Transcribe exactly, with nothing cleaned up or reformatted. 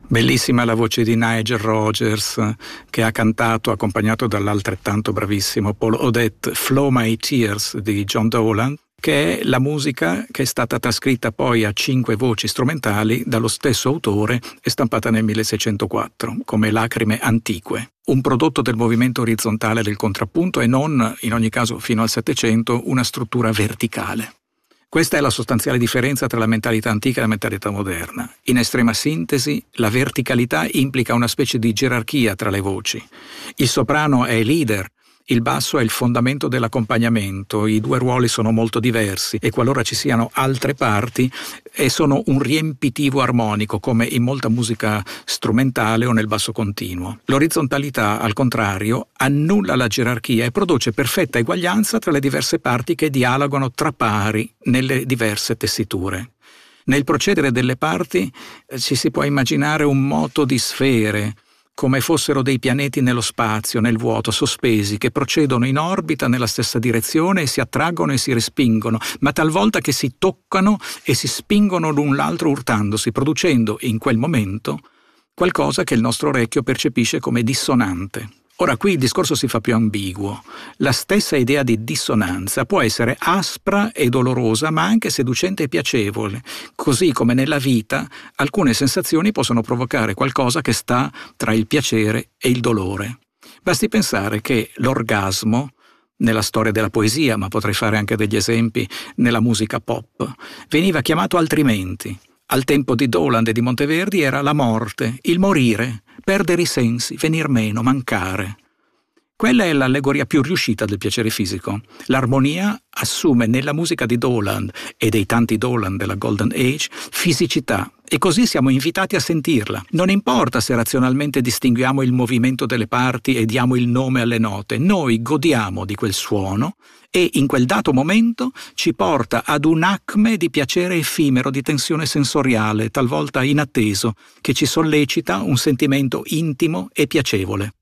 Bellissima la voce di Nigel Rogers, che ha cantato, accompagnato dall'altrettanto bravissimo Paul Odette, Flow My Tears di John Dowland, che è la musica che è stata trascritta poi a cinque voci strumentali dallo stesso autore e stampata nel milleseicentoquattro come Lacrime Antique, un prodotto del movimento orizzontale del contrappunto e non, in ogni caso fino al Settecento, una struttura verticale. Questa è la sostanziale differenza tra la mentalità antica e la mentalità moderna. In estrema sintesi, la verticalità implica una specie di gerarchia tra le voci. Il soprano è leader, il basso è il fondamento dell'accompagnamento, i due ruoli sono molto diversi e qualora ci siano altre parti e sono un riempitivo armonico come in molta musica strumentale o nel basso continuo. L'orizzontalità, al contrario, annulla la gerarchia e produce perfetta eguaglianza tra le diverse parti che dialogano tra pari nelle diverse tessiture. Nel procedere delle parti eh, ci si può immaginare un moto di sfere, come fossero dei pianeti nello spazio, nel vuoto, sospesi, che procedono in orbita nella stessa direzione e si attraggono e si respingono, ma talvolta che si toccano e si spingono l'un l'altro urtandosi, producendo in quel momento qualcosa che il nostro orecchio percepisce come dissonante. Ora qui il discorso si fa più ambiguo. La stessa idea di dissonanza può essere aspra e dolorosa, ma anche seducente e piacevole, così come nella vita alcune sensazioni possono provocare qualcosa che sta tra il piacere e il dolore. Basti pensare che l'orgasmo, nella storia della poesia, ma potrei fare anche degli esempi nella musica pop, veniva chiamato altrimenti. Al tempo di Dowland e di Monteverdi era la morte, il morire, perdere i sensi, venir meno, mancare. Quella è l'allegoria più riuscita del piacere fisico. L'armonia assume nella musica di Dowland e dei tanti Dowland della Golden Age fisicità e così siamo invitati a sentirla. Non importa se razionalmente distinguiamo il movimento delle parti e diamo il nome alle note, noi godiamo di quel suono e in quel dato momento ci porta ad un acme di piacere effimero, di tensione sensoriale, talvolta inatteso, che ci sollecita un sentimento intimo e piacevole.